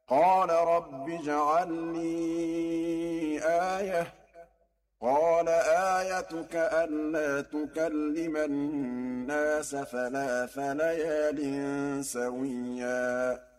قَالَ رَبِّ اجْعَل لِّي آيَةً ۖ قَالَ آيَتُكَ أَلَّا تُكَلِّمَ النَّاسَ ثَلَاثَ لَيَالٍ سَوِيًّا